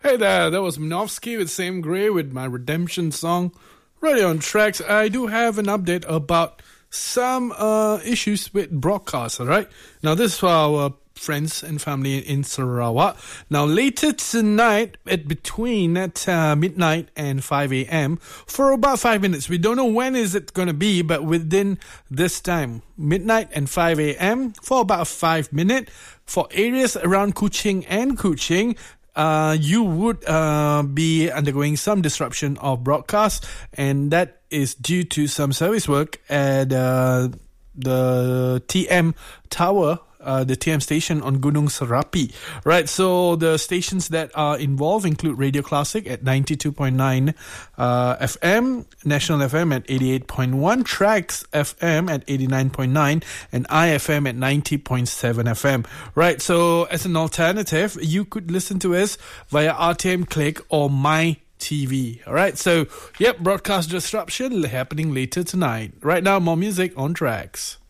Hey there, that was Minovsky with Sam Gray with my Redemption song. Right on Tracks. I do have an update about some issues with broadcast, alright? Now, this is for our friends and family in Sarawak. Now, later tonight, between midnight and 5 a.m., for about 5 minutes, we don't know when is it going to be, but within this time, midnight and 5 a.m., for about 5 minutes, for areas around Kuching and Kuching, you would be undergoing some disruption of broadcast, and that is due to some service work at the TM Tower, the TM station on Gunung Serapi. Right, so the stations that are involved include Radio Classic at 92.9 FM, National FM at 88.1, Trax FM at 89.9, and IFM at 90.7 FM. Right, so as an alternative, you could listen to us via RTM Click or My TV. Alright, so, broadcast disruption happening later tonight. Right now, more music on Tracks.